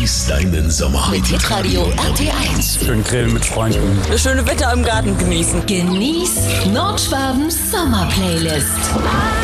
Genieß deinen Sommer Mit Hitradio RT1. Schön grillen mit Freunden. Das schöne Wetter im Garten genießen. Genieß Nordschwabens Sommerplaylist.